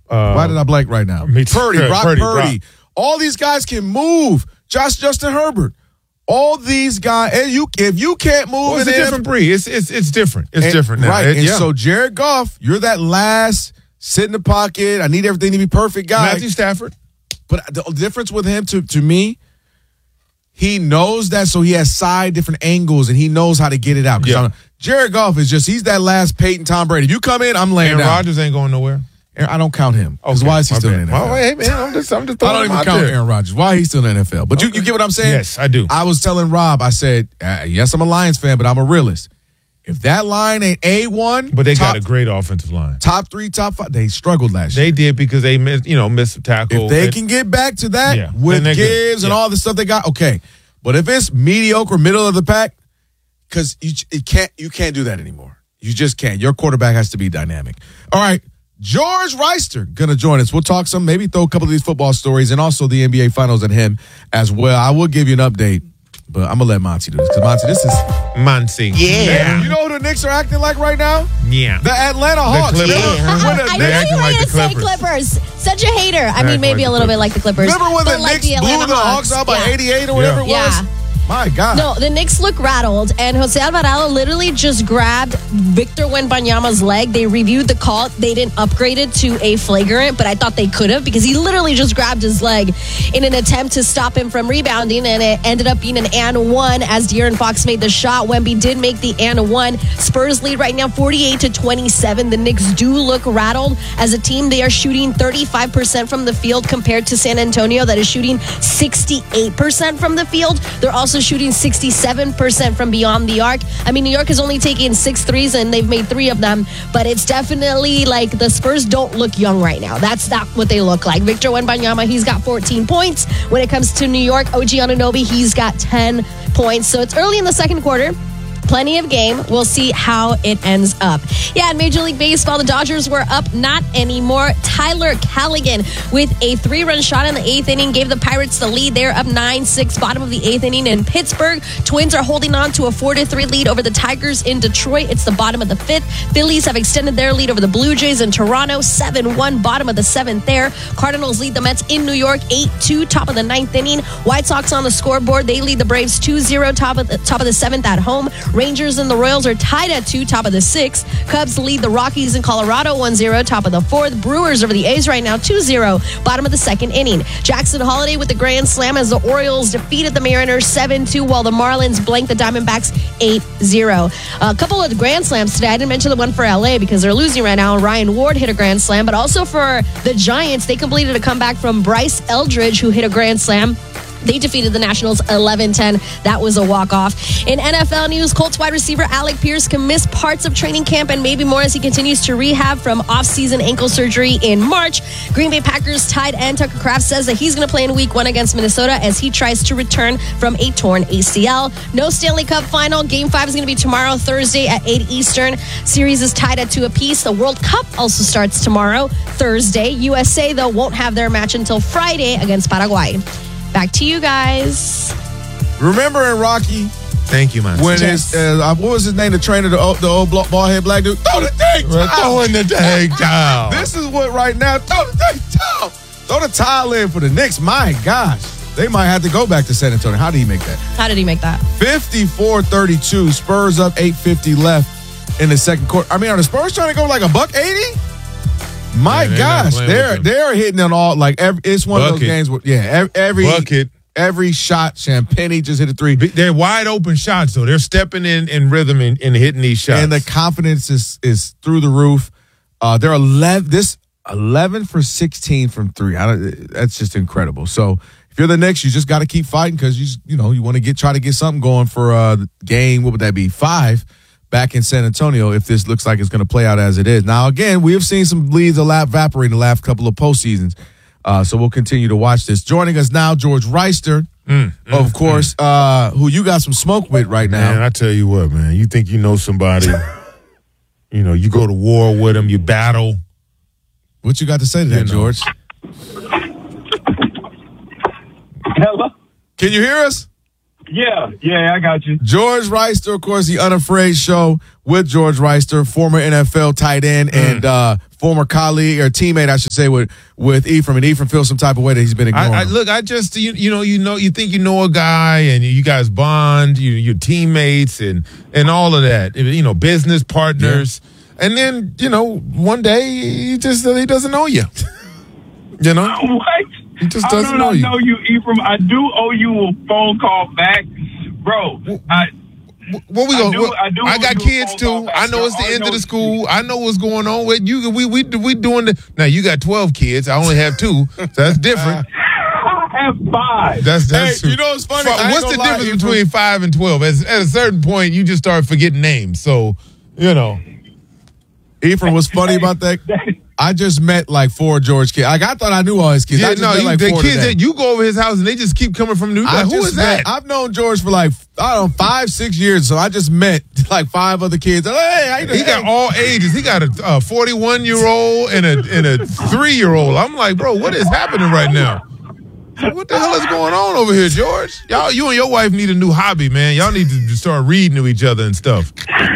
Why did I blank right now? Brock Purdy. All these guys can move. Justin Herbert. All these guys, and if you can't move, it's a different breed. It's different. It's different now. Right. So Jared Goff, you're that last sit in the pocket. I need everything to be perfect guy. Matthew Stafford. But the difference with him, to me, he knows that, so he has different angles, and he knows how to get it out. Yeah. Jared Goff he's that last Peyton, Tom Brady. If you come in, I'm laying down. Aaron Rodgers ain't going nowhere. I don't count him. Because why is he still in the NFL? Oh, hey, man, I'm just I don't even count Aaron Rodgers. Why he's still in the NFL? But you get what I'm saying? Yes, I do. I was telling Rob, I said, yes, I'm a Lions fan, but I'm a realist. If that line ain't A1. But they got a great offensive line. Top 3, top 5. They struggled last year. They did because they missed a tackle. If they can get back to that with Gibbs and all the stuff they got, okay. But if it's mediocre, middle of the pack, because you can't do that anymore. You just can't. Your quarterback has to be dynamic. All right. George Reister going to join us. We'll talk maybe throw a couple of these football stories and also the NBA Finals at him as well. I will give you an update, but I'm going to let Monty do this because Monty, this is... Monty. Yeah. You know who the Knicks are acting like right now? Yeah. The Atlanta Hawks. I knew you were going to say Clippers. Such a hater. I mean, maybe a little bit like the Clippers. Remember when the Knicks blew the Hawks out by 88 or whatever it was? My God. No, the Knicks look rattled, and Jose Alvarado literally just grabbed Victor Wembanyama's leg. They reviewed the call. They didn't upgrade it to a flagrant, but I thought they could have because he literally just grabbed his leg in an attempt to stop him from rebounding, and it ended up being an and one as De'Aaron Fox made the shot. Wemby did make the and one. Spurs lead right now 48-27. The Knicks do look rattled. As a team, they are shooting 35% from the field compared to San Antonio that is shooting 68% from the field. They're also shooting 67% from beyond the arc. I mean, New York has only taken 6 threes and they've made 3 of them, but it's definitely like the Spurs don't look young right now. That's not what they look like. Victor Wembanyama, he's got 14 points. When it comes to New York, OG Anunoby, he's got 10 points. So it's early in the second quarter. Plenty of game. We'll see how it ends up. Yeah, in Major League Baseball, the Dodgers were up, not anymore. Tyler Callaghan with a 3-run shot in the 8th inning gave the Pirates the lead. They're up 9-6, bottom of the 8th inning in Pittsburgh. Twins are holding on to a 4-3 lead over the Tigers in Detroit. It's the bottom of the 5th. Phillies have extended their lead over the Blue Jays in Toronto, 7-1, bottom of the 7th there. Cardinals lead the Mets in New York, 8-2, top of the 9th inning. White Sox on the scoreboard. They lead the Braves 2-0, top of the 7th at home. Rangers and the Royals are tied at 2, top of the 6th. Cubs lead the Rockies in Colorado 1-0, top of the 4th. Brewers over the A's right now 2-0, bottom of the 2nd inning. Jackson Holiday with the grand slam as the Orioles defeated the Mariners 7-2 while the Marlins blanked the Diamondbacks 8-0. A couple of grand slams today. I didn't mention the one for LA because they're losing right now. Ryan Ward hit a grand slam, but also for the Giants, they completed a comeback from Bryce Eldridge, who hit a grand slam. They defeated the Nationals 11-10. That was a walk-off. In NFL news, Colts wide receiver Alec Pierce can miss parts of training camp and maybe more as he continues to rehab from off-season ankle surgery in March. Green Bay Packers tight end Tucker Kraft says that he's going to play in Week 1 against Minnesota as he tries to return from a torn ACL. No Stanley Cup final. Game 5 is going to be tomorrow, Thursday at 8 Eastern. Series is tied at 2 apiece. The World Cup also starts tomorrow, Thursday. USA, though, won't have their match until Friday against Paraguay. Back to you guys. Remember in Rocky? Thank you, man. When what was his name? The trainer, the old bald-head black dude. Throw the dang towel. Throwing the dang towel. This is what right now. Throw the dang towel. Throw the towel in for the Knicks. My gosh. They might have to go back to San Antonio. How did he make that? How did he make that? 54-32. Spurs up 8:50 left in the second quarter. I mean, are the Spurs trying to go like $180? My gosh, they're hitting on all it's one of those games where every shot, Champagnie just hit a 3. They're wide open shots though. They're stepping in rhythm and hitting these shots. And the confidence is through the roof. They're 11 for 16 from 3. That's just incredible. So if you're the Knicks, you just got to keep fighting because you want to try to get something going for the game. What would that be? 5. Back in San Antonio, if this looks like it's going to play out as it is. Now, again, we have seen some leads evaporate in the last couple of postseasons, so we'll continue to watch this. Joining us now, George Reister, of course, who you got some smoke with right now. Man, I tell you what, man, you think you know somebody, you go to war with them, you battle. What you got to say to that, George? Hello? Can you hear us? Yeah, I got you. George Reister, of course, the Unafraid Show with George Reister, former NFL tight end and former colleague or teammate, I should say, with Ephraim, and Ephraim feels some type of way that he's been ignoring him. Look, I just you think you know a guy, and you guys bond, you're teammates, and all of that, business partners, and then one day he doesn't know you. What? He just doesn't know you. I know you, Ephraim. I do owe you a phone call back, bro. What we gonna? I got do kids too. I know it's the end of the school. I know what's going on with you. We doing the now. You got 12 kids. I only have 2, so that's different. I have 5. That's Hey, you know what's funny? What's the difference between 5 and 12? At a certain point, you just start forgetting names. So Ephraim, what's funny about that? I just met like 4 George kids. I thought I knew all his kids. Yeah, I just met like the 4 kids today. that you go over his house and they just keep coming from New York. Who is that? I've known George for like 5-6 years, so I just met like 5 other kids. Hey, He got all ages. He got a 41-year-old and a 3-year-old. I'm like, bro, what is happening right now? What the hell is going on over here, George? You and your wife need a new hobby, man. Y'all need to start reading to each other and stuff.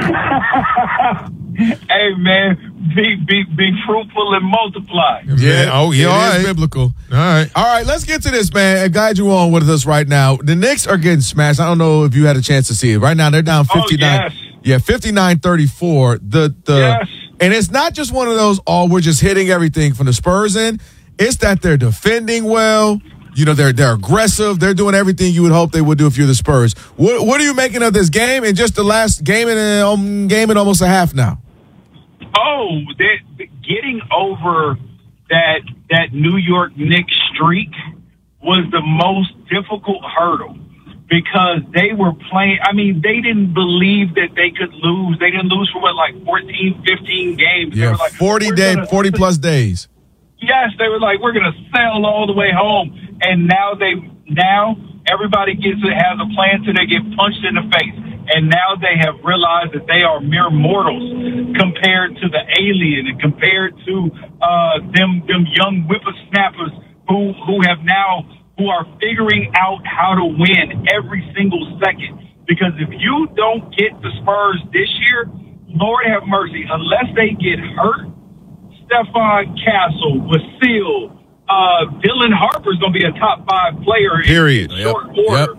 Hey, man, be fruitful and multiply. Yeah. Oh, yeah. It All is right. biblical. All right. Let's get to this, man. A guide you on with us right now. The Knicks are getting smashed. I don't know if you had a chance to see it. Right now, they're down 59. yes. Yeah, 59-34. Yes. And it's not just one of those, we're just hitting everything from the Spurs end. It's that they're defending well. They're aggressive. They're doing everything you would hope they would do if you're the Spurs. What are you making of this game? And just the last game in almost a half now. Oh, getting over that New York Knicks streak was the most difficult hurdle because they were playing. I mean, they didn't believe that they could lose. They didn't lose for 14, 15 games. Yeah, they were like, 40 plus days. Yes, they were like, we're going to sail all the way home. And now everybody has a plan till they get punched in the face. And now they have realized that they are mere mortals compared to the alien and compared to them young whippersnappers who are figuring out how to win every single second. Because if you don't get the Spurs this year, Lord have mercy, unless they get hurt, Stephon Castle, Vasil, Dylan Harper's going to be a top 5 player Period. in short order.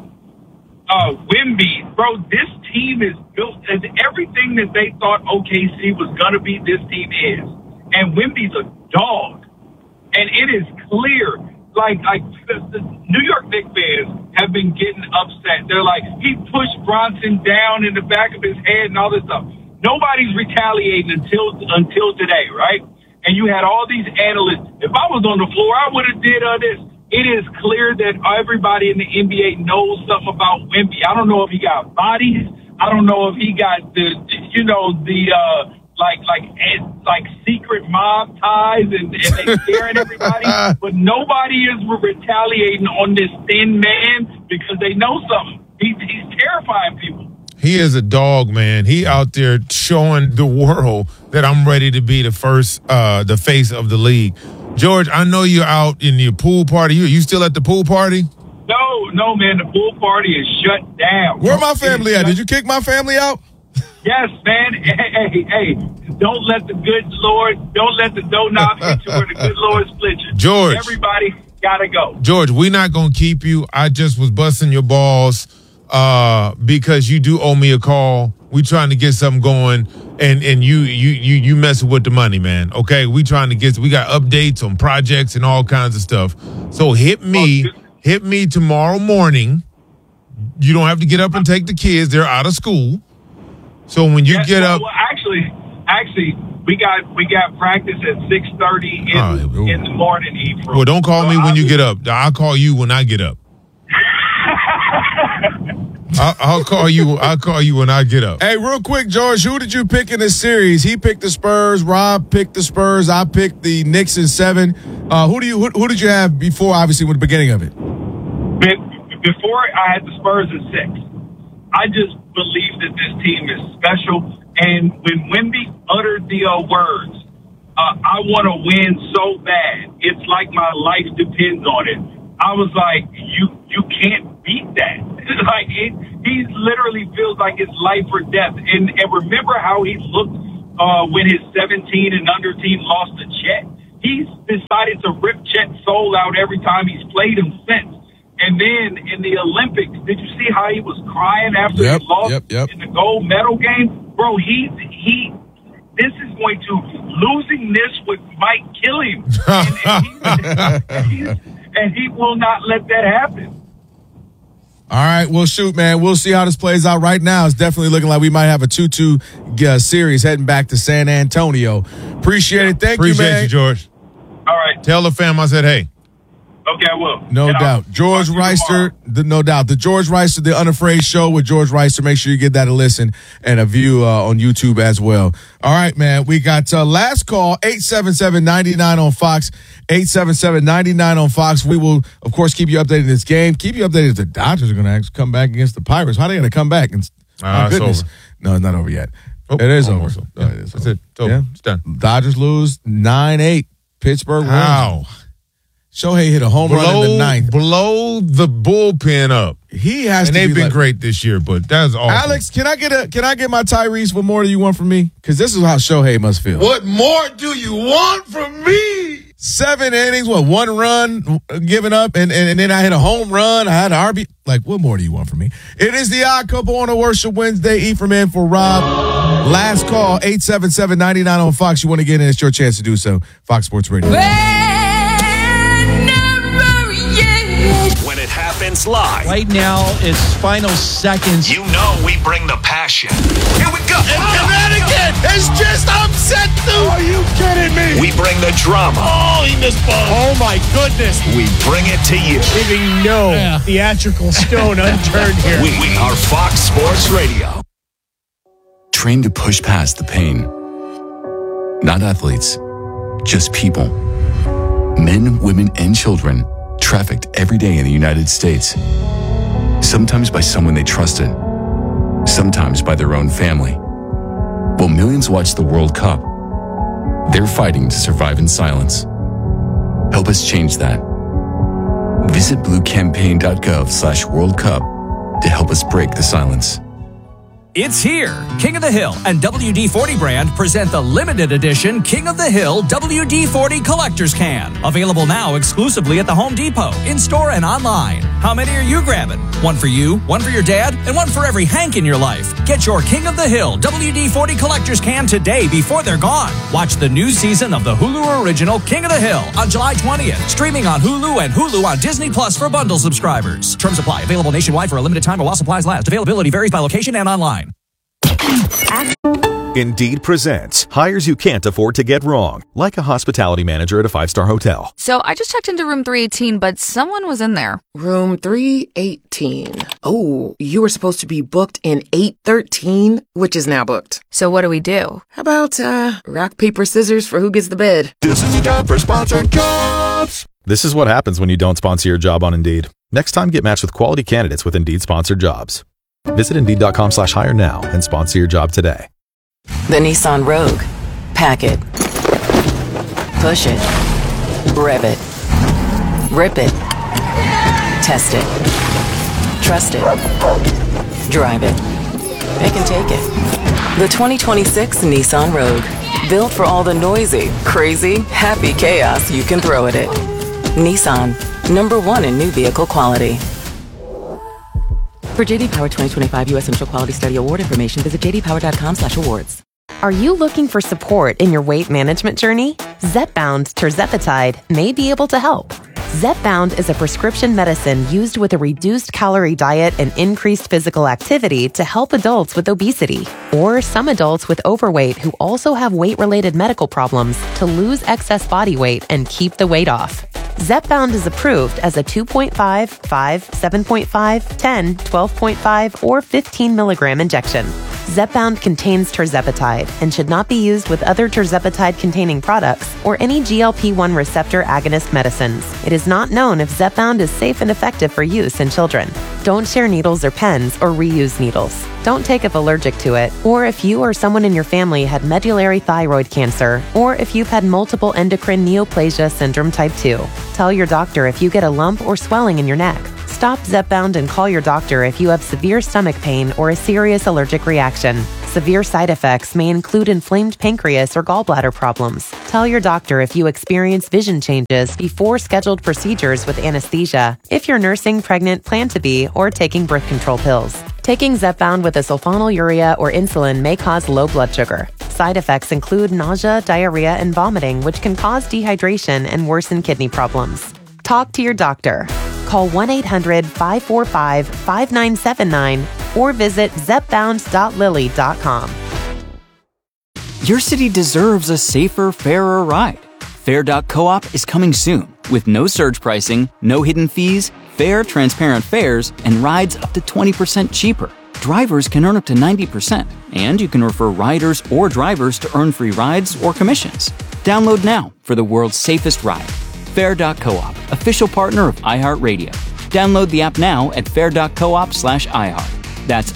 Wemby, bro, this team is built as everything that they thought OKC was going to be, this team is. And Wemby's a dog. And it is clear, like the New York Knicks fans have been getting upset. They're like, he pushed Bronson down in the back of his head and all this stuff. Nobody's retaliating until today, right? And you had all these analysts. If I was on the floor, I would have did this. It is clear that everybody in the NBA knows something about Wemby. I don't know if he got bodies. I don't know if he got the secret mob ties and they scaring everybody. But nobody is retaliating on this thin man because they know something. He's terrifying people. He is a dog, man. He out there showing the world that I'm ready to be the face of the league. George, I know you're out in your pool party. You still at the pool party? No, man. The pool party is shut down. Where my family at? Did you kick my family out? Yes, man. Hey, don't let the doorknob hit you or the good Lord split you. George. Everybody gotta go. George, we're not going to keep you. I just was busting your balls because you do owe me a call. We trying to get something going, and you messing with the money, man. Okay, we got updates on projects and all kinds of stuff. So hit me tomorrow morning. You don't have to get up and take the kids; they're out of school. So when you get up, well, actually, we got practice at 6:30 in the morning. Ephraim. Well, don't call me when you get up. I'll call you when I get up. I'll call you. I'll call you when I get up. Hey, real quick, George, who did you pick in this series? He picked the Spurs. Rob picked the Spurs. I picked the Knicks in 7. Who did you have before? Obviously, with the beginning of it. Before I had the Spurs in 6. I just believe that this team is special. And when Wemby uttered the words, "I want to win so bad, it's like my life depends on it," I was like, "You can't beat that." He literally feels like it's life or death. And remember how he looked when his 17 and under team lost to Chet. He's decided to rip Chet's soul out every time he's played him since. And then in the Olympics, did you see how he was crying after he lost in the gold medal game? Bro, this is going to, losing this might kill him. And he will not let that happen. All right, well, shoot, man. We'll see how this plays out. Right now, it's definitely looking like we might have a 2-2 series heading back to San Antonio. Appreciate it. Thank you, man. Appreciate you, George. All right. Tell the fam I said, hey. Okay, I will. No doubt. George Reister, no doubt. The George Reister, the Unafraid Show with George Reister. Make sure you get that a listen and a view on YouTube as well. All right, man. We got last call, 877-99 on Fox. 877-99 on Fox. We will, of course, keep you updated in this game. Keep you updated if the Dodgers are going to actually come back against the Pirates. How are they going to come back? My goodness. Over. No, it's not over yet. Oh, it is over. Yeah. It is That's over. it. It's over. Yeah. It's done. Dodgers lose 9-8. Pittsburgh wins. How? Shohei hit a home run in the ninth. Blow the bullpen up. He has and to they've be been great this year, but that's awful. Alex, can I get my Tyrese? What more do you want from me? Because this is how Shohei must feel. What more do you want from me? 7 innings, 1 run given up, and then I hit a home run. I had an RB. Like, what more do you want from me? It is the Odd Couple on a Worship Wednesday. Ephraim in for Rob. Last call, 877-99 on Fox. You want to get in, it's your chance to do so. Fox Sports Radio. When it happens live. Right now, it's final seconds. You know we bring the passion. Here we go. And Connecticut has just upset the... Are you kidding me? We bring the drama. Oh, he missed ball. Oh, my goodness. We bring it to you. Leaving no theatrical stone unturned here. We are Fox Sports Radio. Trained to push past the pain. Not athletes, just people. Men, women, and children trafficked every day in the United States. Sometimes by someone they trusted, sometimes by their own family. While millions watch the World Cup, they're fighting to survive in silence. Help us change that. Visit bluecampaign.gov/World Cup to help us break the silence. It's here. King of the Hill and WD-40 brand present the limited edition King of the Hill WD-40 Collector's Can. Available now exclusively at the Home Depot, in-store and online. How many are you grabbing? One for you, one for your dad, and one for every Hank in your life. Get your King of the Hill WD-40 Collector's Can today before they're gone. Watch the new season of the Hulu original King of the Hill on July 20th. Streaming on Hulu and Hulu on Disney Plus for bundle subscribers. Terms apply. Available nationwide for a limited time while supplies last. Availability varies by location and online. Indeed presents hires you can't afford to get wrong, like a hospitality manager at a 5-star hotel. So I just checked into room 318, but someone was in there. Room 318. Oh, you were supposed to be booked in 813, which is now booked. So what do we do? How about rock, paper, scissors for who gets the bed? This is a job for sponsored jobs. This is what happens when you don't sponsor your job on Indeed. Next time, get matched with quality candidates with Indeed sponsored jobs. Visit Indeed.com/hire now and sponsor your job today. The Nissan Rogue. Pack it. Push it. Rev it. Rip it. Test it. Trust it. Drive it. They can take it. The 2026 Nissan Rogue. Built for all the noisy, crazy, happy chaos you can throw at it. Nissan. #1 in new vehicle quality. For JD Power 2025 U.S. Initial Quality Study Award information, visit jdpower.com/awards. Are you looking for support in your weight management journey? Zepbound tirzepatide may be able to help. Zepbound is a prescription medicine used with a reduced calorie diet and increased physical activity to help adults with obesity or some adults with overweight who also have weight-related medical problems to lose excess body weight and keep the weight off. Zepbound is approved as a 2.5, 5, 7.5, 10, 12.5, or 15 milligram injection. Zepbound contains tirzepatide and should not be used with other tirzepatide-containing products or any GLP-1 receptor agonist medicines. It is not known if Zepbound is safe and effective for use in children. Don't share needles or pens or reuse needles. Don't take if allergic to it, or if you or someone in your family had medullary thyroid cancer, or if you've had multiple endocrine neoplasia syndrome type 2. Tell your doctor if you get a lump or swelling in your neck. Stop Zepbound and call your doctor if you have severe stomach pain or a serious allergic reaction. Severe side effects may include inflamed pancreas or gallbladder problems. Tell your doctor if you experience vision changes before scheduled procedures with anesthesia, if you're nursing, pregnant, plan to be, or taking birth control pills. Taking Zepbound with a sulfonylurea or insulin may cause low blood sugar. Side effects include nausea, diarrhea, and vomiting, which can cause dehydration and worsen kidney problems. Talk to your doctor. Call 1-800-545-5979 or visit zepbound.lilly.com. Your city deserves a safer, fairer ride. Fair.coop is coming soon with no surge pricing, no hidden fees, fair, transparent fares, and rides up to 20% cheaper. Drivers can earn up to 90%, and you can refer riders or drivers to earn free rides or commissions. Download now for the world's safest ride. Fair.coop, official partner of iHeartRadio. Download the app now at fair.coop/iHeart. That's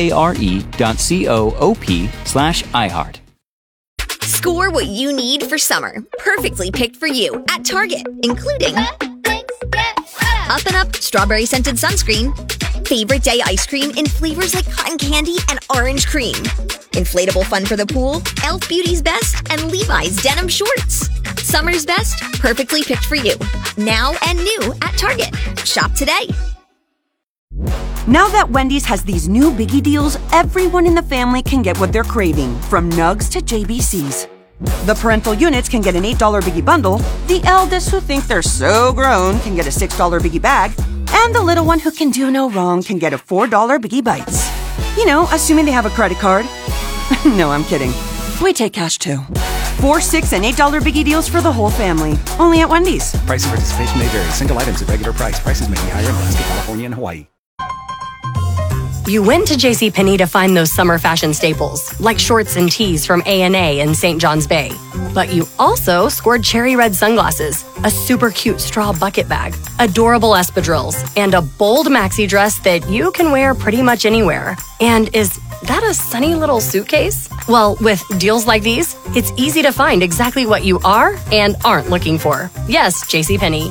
FARE.coop/iHeart. Score what you need for summer. Perfectly picked for you at Target, including Up and Up strawberry scented sunscreen, favorite day ice cream in flavors like cotton candy and orange cream, inflatable fun for the pool, Elf Beauty's Best, and Levi's denim shorts. Summer's best, perfectly picked for you. Now and new at Target. Shop today. Now that Wendy's has these new biggie deals, everyone in the family can get what they're craving, from nugs to JBCs. The parental units can get an $8 biggie bundle, the eldest who think they're so grown can get a $6 biggie bag, and the little one who can do no wrong can get a $4 biggie bites. You know, assuming they have a credit card. No, I'm kidding. We take cash too. 4, 6, and $8 biggie deals for the whole family. Only at Wendy's. Price and participation may vary. Single items at regular price. Prices may be higher in Alaska, California, and Hawaii. You went to JCPenney to find those summer fashion staples, like shorts and tees from A&A and St. John's Bay. But you also scored cherry red sunglasses, a super cute straw bucket bag, adorable espadrilles, and a bold maxi dress that you can wear pretty much anywhere. And is that a sunny little suitcase? Well, with deals like these, it's easy to find exactly what you are and aren't looking for. Yes, JCPenney.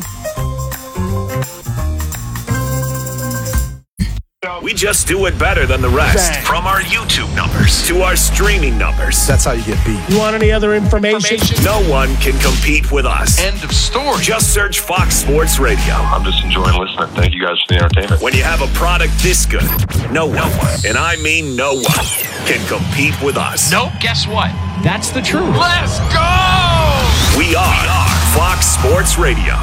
We just do it better than the rest. Bang. From our YouTube numbers to our streaming numbers. That's how you get beat. You want any other information? No one can compete with us. End of story. Just search Fox Sports Radio. I'm just enjoying listening. Thank you guys for the entertainment. When you have a product this good, no one, and I mean no one, can compete with us. Nope, guess what? That's the truth. Let's go! We are Fox Sports Radio.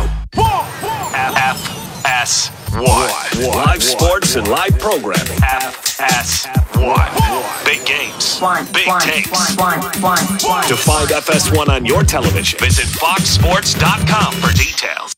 FS1. Live sports and live programming. FS1. Big games. Big takes. To find FS1 on your television, visit foxsports.com for details.